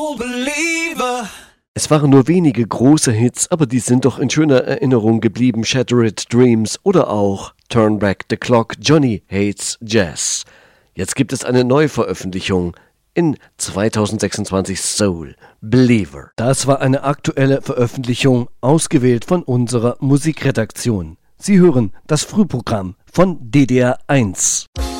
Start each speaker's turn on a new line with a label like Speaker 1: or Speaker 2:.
Speaker 1: Es waren nur wenige große Hits, aber die sind doch in schöner Erinnerung geblieben. Shattered Dreams oder auch Turn Back the Clock, Johnny Hates Jazz. Jetzt gibt es eine Neuveröffentlichung in 2026, Soul Believer. Das war eine aktuelle Veröffentlichung, ausgewählt von unserer Musikredaktion. Sie hören das Frühprogramm von DDR 1.